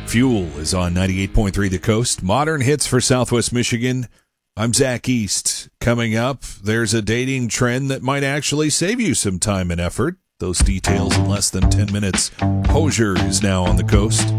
Fuel is on 98.3 The Coast. Modern hits for Southwest Michigan. I'm Zach East. Coming up, there's a dating trend that might actually save you some time and effort. Those details in less than 10 minutes. Hosier is now on the coast.